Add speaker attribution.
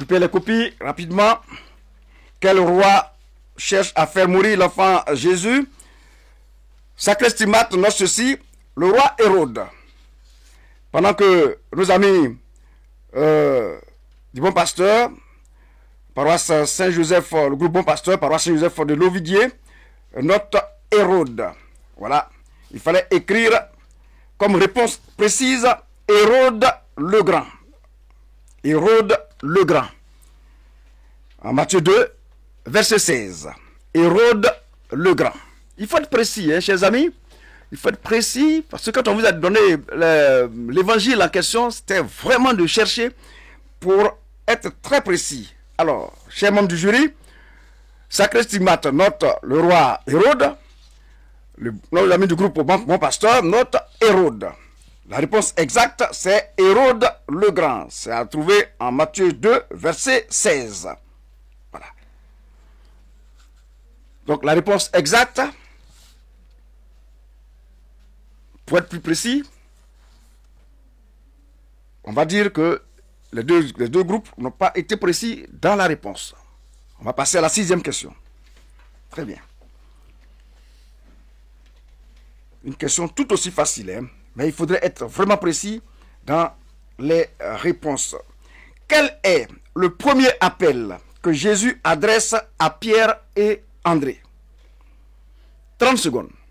Speaker 1: Récupérez les copies rapidement. Quel roi cherche à faire mourir l'enfant Jésus? Sacré Stigmate note ceci: le roi Hérode. Pendant que nos amis du Bon Pasteur, paroisse Saint-Joseph, le groupe Bon Pasteur, paroisse Saint-Joseph de Lovidier, note Hérode. Voilà. Il fallait écrire comme réponse précise Hérode le Grand. Hérode le Grand. En Matthieu 2, verset 16. Hérode le Grand. Il faut être précis, hein, chers amis. Il faut être précis, parce que quand on vous a donné l'évangile en question, c'était vraiment de chercher pour être très précis. Alors, chers membres du jury, Sacré Stigmate note le roi Hérode. Nos amis du groupe Bon Pasteur note Hérode. La réponse exacte, c'est Hérode le Grand. C'est à trouver en Matthieu 2, verset 16. Voilà. Donc, la réponse exacte, pour être plus précis, on va dire que les deux groupes n'ont pas été précis dans la réponse. On va passer à la 6e question. Très bien. Une question tout aussi facile, hein, mais il faudrait être vraiment précis dans les réponses. Quel est le premier appel que Jésus adresse à Pierre et André? 30 secondes.